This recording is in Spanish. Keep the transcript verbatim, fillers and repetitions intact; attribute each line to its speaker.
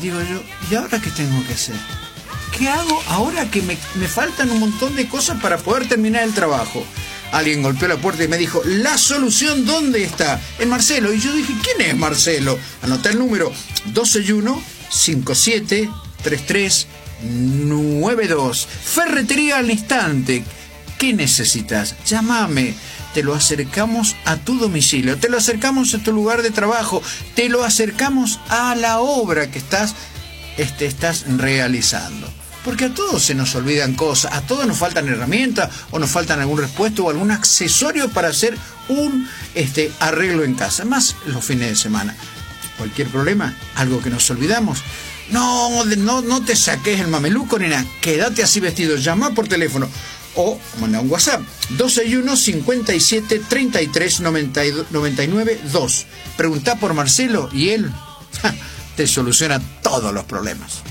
Speaker 1: digo yo, ¿y ahora qué tengo que hacer? ¿Qué hago ahora que me, me faltan un montón de cosas para poder terminar el trabajo? Alguien golpeó la puerta y me dijo, ¿la solución dónde está? En Marcelo. Y yo dije, ¿quién es Marcelo? Anoté el número dos seis uno, cinco siete tres tres nueve dos. Ferretería al instante. ¿Qué necesitas? Llámame. Te lo acercamos a tu domicilio, te lo acercamos a tu lugar de trabajo, te lo acercamos a la obra que estás, este, estás realizando. Porque a todos se nos olvidan cosas, a todos nos faltan herramientas o nos faltan algún repuesto o algún accesorio para hacer un este, arreglo en casa, más los fines de semana. Cualquier problema, algo que nos olvidamos. No, no, no te saques el mameluco, nena, quédate así vestido, llama por teléfono. O manda un WhatsApp dos seis uno, cinco siete, tres tres, nueve nueve dos. Preguntá por Marcelo y él ja, te soluciona todos los problemas.